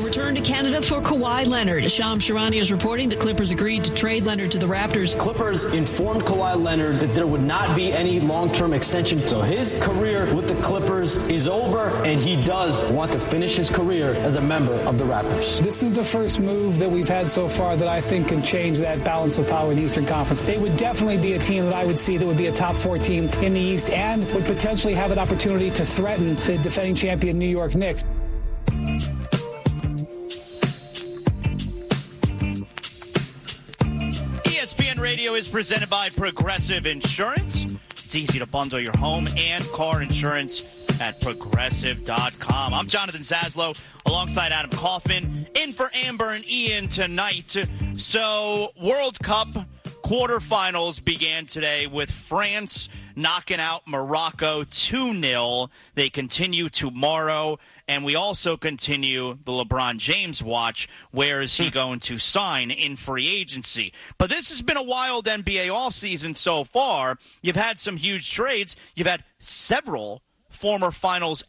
return to Canada for Kawhi Leonard. Shams Charania is reporting the Clippers agreed to trade Leonard to the Raptors. Clippers informed Kawhi Leonard that there would not be any long-term extension. So his career with the Clippers is over, and he does want to finish his career as a member of the Raptors. This is the first move that we've had so far that I think can change that balance of power in the Eastern Conference. They would definitely be a team that I would see that would be a top 4 team in the East and would potentially have an opportunity to threaten the defending champion New York Knicks. ESPN Radio is presented by Progressive Insurance. It's easy to bundle your home and car insurance at Progressive.com. I'm Jonathan Zaslow alongside Adam Kaufman, in for Amber and Ian tonight. So, World Cup quarterfinals began today with France knocking out Morocco 2-0. They continue tomorrow. And we also continue the LeBron James watch. Where is he going to sign in free agency? But this has been a wild NBA offseason so far. You've had some huge trades. You've had several former finals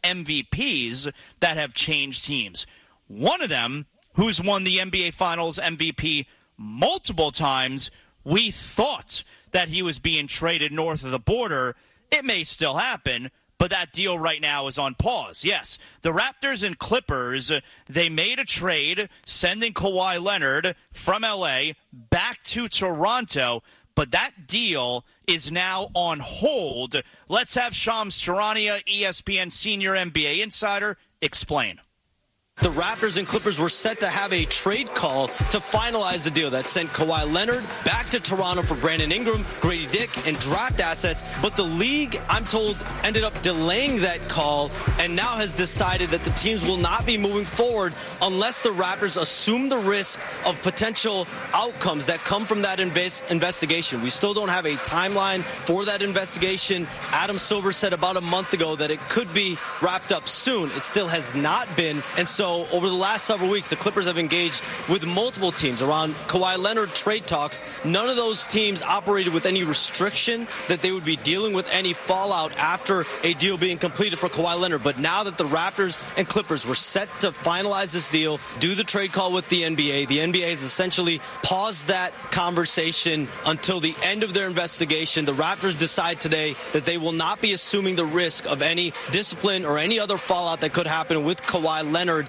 MVPs that have changed teams. One of them, who's won the NBA Finals MVP multiple times, we thought that he was being traded north of the border. It may still happen, but that deal right now is on pause. Yes, the Raptors and Clippers, they made a trade sending Kawhi Leonard from L.A. back to Toronto, but that deal is now on hold. Let's have Shams Charania, ESPN senior NBA insider, explain. The Raptors and Clippers were set to have a trade call to finalize the deal that sent Kawhi Leonard back to Toronto for Brandon Ingram, Grady Dick, and draft assets. But the league, I'm told, ended up delaying that call and now has decided that the teams will not be moving forward unless the Raptors assume the risk of potential outcomes that come from that investigation. We still don't have a timeline for that investigation. Adam Silver said about a month ago that it could be wrapped up soon. It still has not been. And so over the last several weeks, the Clippers have engaged with multiple teams around Kawhi Leonard trade talks. None of those teams operated with any restriction that they would be dealing with any fallout after a deal being completed for Kawhi Leonard. But now that the Raptors and Clippers were set to finalize this deal, do the trade call with the NBA has essentially paused that conversation until the end of their investigation. The Raptors decide today that they will not be assuming the risk of any discipline or any other fallout that could happen with Kawhi Leonard.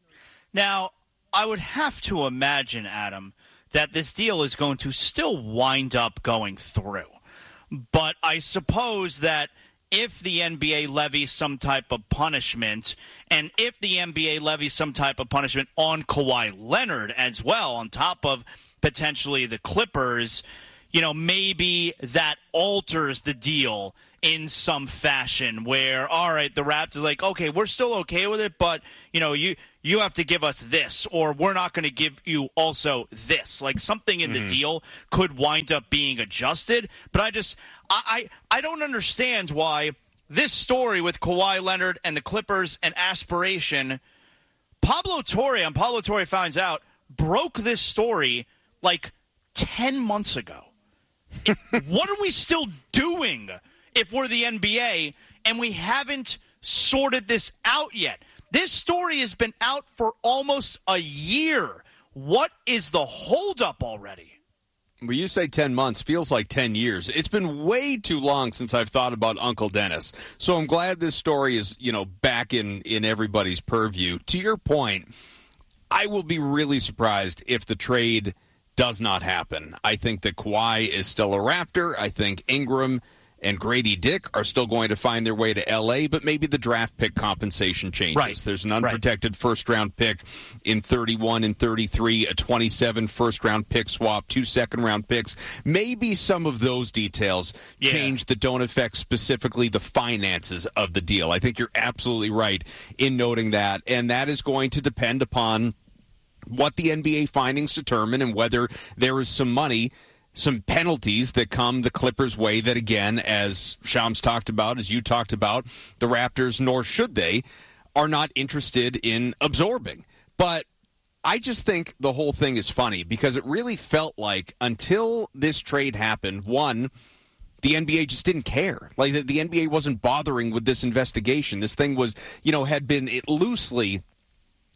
Now, I would have to imagine, Adam, that this deal is going to still wind up going through. But I suppose that if the NBA levies some type of punishment, and if the NBA levies some type of punishment on Kawhi Leonard as well, on top of potentially the Clippers, you know, maybe that alters the deal in some fashion where, all right, the Raptors are like, okay, we're still okay with it, but, you know, you have to give us this, or we're not going to give you also this. Like something in the deal could wind up being adjusted. But I don't understand why this story with Kawhi Leonard and the Clippers and aspiration, Pablo Torre, on Pablo Torre Finds Out, broke this story like 10 months ago. What are we still doing if we're the NBA and we haven't sorted this out yet? This story has been out for almost a year. What is the holdup already? When you say 10 months, feels like 10 years. It's been way too long since I've thought about Uncle Dennis. So I'm glad this story is, you know, back in everybody's purview. To your point, I will be really surprised if the trade does not happen. I think that Kawhi is still a Raptor. I think Ingram and Grady Dick are still going to find their way to L.A., but maybe the draft pick compensation changes. Right. There's an unprotected first-round pick in 31 and 33, a 27 first-round pick swap, 2 second-round picks. Maybe some of those details change that don't affect specifically the finances of the deal. I think you're absolutely right in noting that, and that is going to depend upon what the NBA findings determine and whether there is some money, some penalties that come the Clippers' way that, again, as Shams talked about, as you talked about, the Raptors, nor should they, are not interested in absorbing. But I just think the whole thing is funny because it really felt like until this trade happened, one, the NBA just didn't care. Like the NBA wasn't bothering with this investigation. This thing was, had been loosely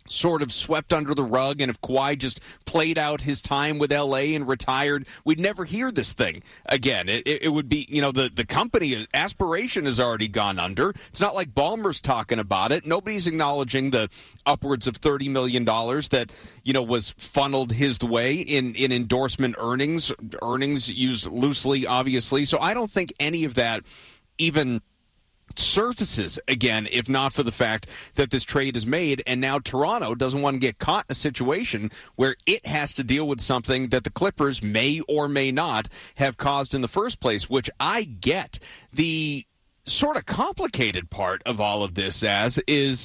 sort of swept under the rug, and if Kawhi just played out his time with L.A. and retired, we'd never hear this thing again. It would be, the company aspiration has already gone under. It's not like Ballmer's talking about it. Nobody's acknowledging the upwards of $30 million that, was funneled his way in endorsement earnings used loosely, obviously. So I don't think any of that even surfaces again, if not for the fact that this trade is made, and now Toronto doesn't want to get caught in a situation where it has to deal with something that the Clippers may or may not have caused in the first place, which I get. The sort of complicated part of all of this is,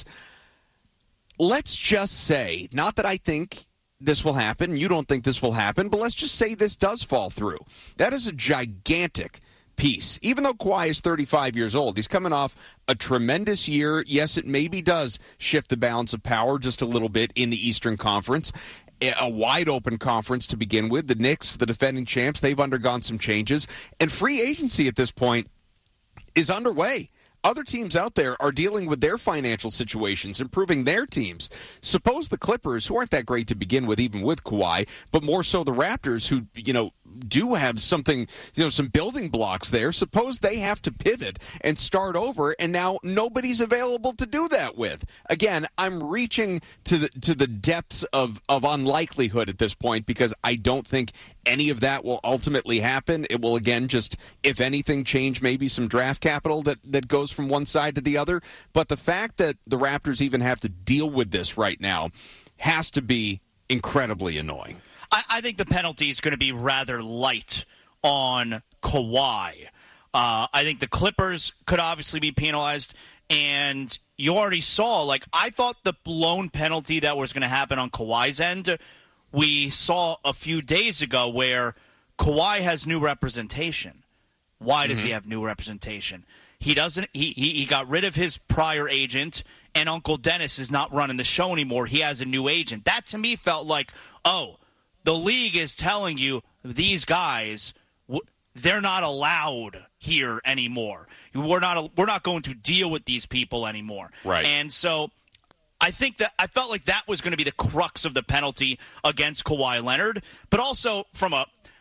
let's just say, not that I think this will happen, you don't think this will happen, but let's just say this does fall through. That is a gigantic piece. Even though Kawhi is 35 years old, he's coming off a tremendous year. Yes, it maybe does shift the balance of power just a little bit in the Eastern Conference. A wide-open conference to begin with. The Knicks, the defending champs, they've undergone some changes. And free agency at this point is underway. Other teams out there are dealing with their financial situations, improving their teams. Suppose the Clippers, who aren't that great to begin with, even with Kawhi, but more so the Raptors, who, do have something, some building blocks there. Suppose they have to pivot and start over, and now nobody's available to do that with. Again, I'm reaching to the depths of unlikelihood at this point, because I don't think any of that will ultimately happen. It will, again, just, if anything, change maybe some draft capital that goes from one side to the other. But the fact that the Raptors even have to deal with this right now has to be incredibly annoying. I think the penalty is going to be rather light on Kawhi. I think the Clippers could obviously be penalized, and you already saw, I thought the blown penalty that was going to happen on Kawhi's end, we saw a few days ago where Kawhi has new representation. Why does he have new representation? He doesn't. He got rid of his prior agent, and Uncle Dennis is not running the show anymore. He has a new agent. That to me felt like, the league is telling you these guys, they're not allowed here anymore. We're not going to deal with these people anymore. Right. And so I felt like that was going to be the crux of the penalty against Kawhi Leonard, but also from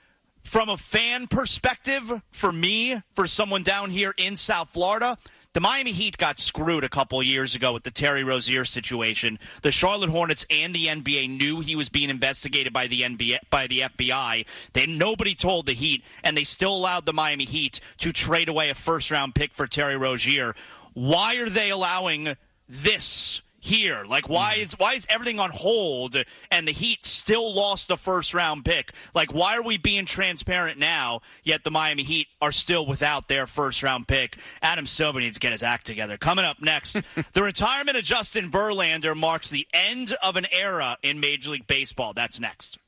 a fan perspective, for me, for someone down here in South Florida, the Miami Heat got screwed a couple years ago with the Terry Rozier situation. The Charlotte Hornets and the NBA knew he was being investigated by the FBI. Nobody told the Heat, and they still allowed the Miami Heat to trade away a first-round pick for Terry Rozier. Why are they allowing this here? Why is everything on hold and the Heat still lost the first-round pick? Why are we being transparent now, yet the Miami Heat are still without their first-round pick? Adam Silver needs to get his act together. Coming up next, the retirement of Justin Verlander marks the end of an era in Major League Baseball. That's next.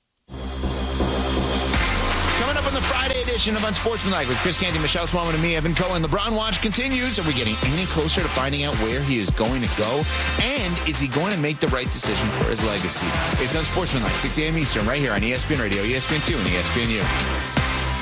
Coming up on the Friday edition of Unsportsmanlike with Chris Canty, Michelle Smallman, and me, Evan Cohen. LeBron watch continues. Are we getting any closer to finding out where he is going to go? And is he going to make the right decision for his legacy? It's Unsportsmanlike, 6 a.m. Eastern, right here on ESPN Radio, ESPN2, and ESPNU.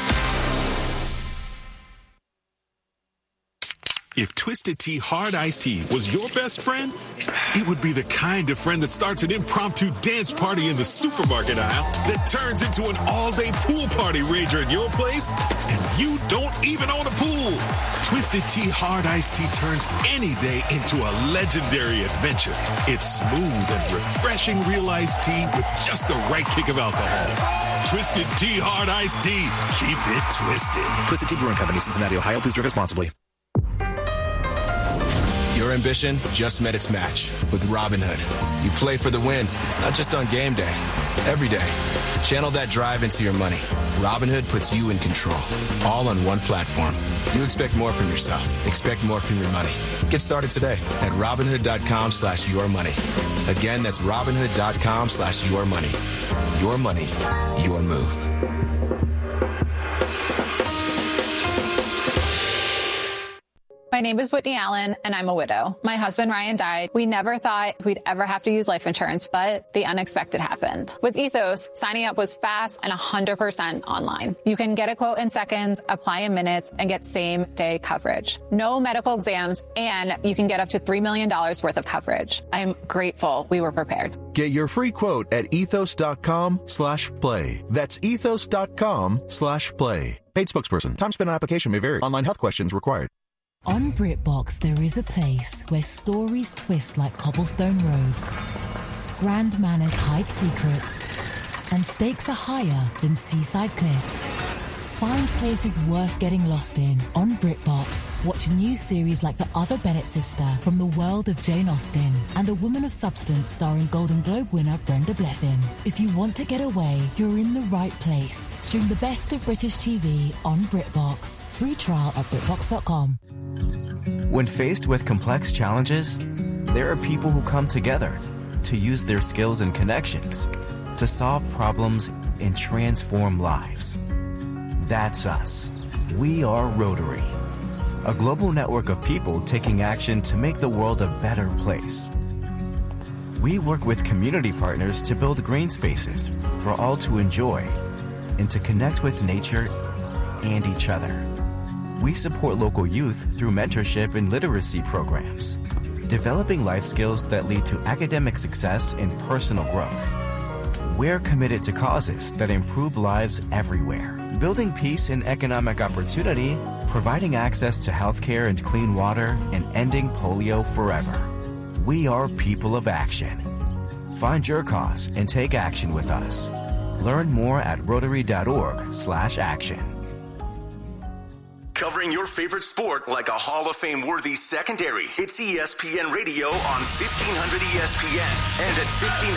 If Twisted Tea Hard Iced Tea was your best friend, it would be the kind of friend that starts an impromptu dance party in the supermarket aisle that turns into an all-day pool party rager at your place, and you don't even own a pool. Twisted Tea Hard Iced Tea turns any day into a legendary adventure. It's smooth and refreshing real iced tea with just the right kick of alcohol. Twisted Tea Hard Iced Tea. Keep it twisted. Twisted Tea Brewing Company, Cincinnati, Ohio. Please drink responsibly. Your ambition just met its match with Robinhood. You play for the win, not just on game day, every day. Channel that drive into your money. Robinhood puts you in control, all on one platform. You expect more from yourself. Expect more from your money. Get started today at Robinhood.com/yourmoney. Again, that's Robinhood.com/yourmoney. Your money, your move. My name is Whitney Allen, and I'm a widow. My husband, Ryan, died. We never thought we'd ever have to use life insurance, but the unexpected happened. With Ethos, signing up was fast and 100% online. You can get a quote in seconds, apply in minutes, and get same-day coverage. No medical exams, and you can get up to $3 million worth of coverage. I'm grateful we were prepared. Get your free quote at ethos.com/play. That's ethos.com/play. Paid spokesperson. Time spent on application may vary. Online health questions required. On BritBox, there is a place where stories twist like cobblestone roads, grand manners hide secrets, and stakes are higher than seaside cliffs. Find places worth getting lost in on BritBox. Watch new series like The Other Bennett Sister from the world of Jane Austen and A Woman of Substance starring Golden Globe winner Brenda Blethyn. If you want to get away, you're in the right place. Stream the best of British TV on BritBox. Free trial at BritBox.com. When faced with complex challenges, there are people who come together to use their skills and connections to solve problems and transform lives. That's us. We are Rotary, a global network of people taking action to make the world a better place. We work with community partners to build green spaces for all to enjoy and to connect with nature and each other. We support local youth through mentorship and literacy programs, developing life skills that lead to academic success and personal growth. We're committed to causes that improve lives everywhere, building peace and economic opportunity, providing access to healthcare and clean water, and ending polio forever. We are people of action. Find your cause and take action with us. Learn more at Rotary.org/action. Covering your favorite sport like a Hall of Fame-worthy secondary. It's ESPN Radio on 1500 ESPN and at